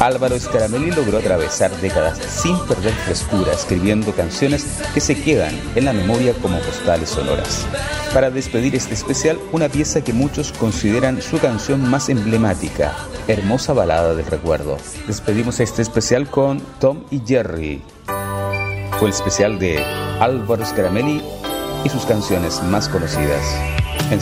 Álvaro Scaramelli logró atravesar décadas sin perder frescura, escribiendo canciones que se quedan en la memoria como postales sonoras. Para despedir este especial, una pieza que muchos consideran su canción más emblemática, Hermosa balada del recuerdo. Despedimos este especial con Tom y Jerry. Fue el especial de Álvaro Scaramelli y sus canciones más conocidas.